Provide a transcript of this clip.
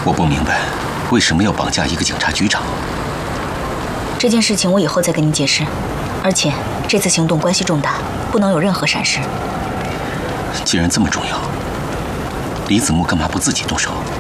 我不明白，为什么要绑架一个警察局长？ 这件事情我以后再跟你解释。而且这次行动关系重大，不能有任何闪失。 既然这么重要，李子木干嘛不自己动手？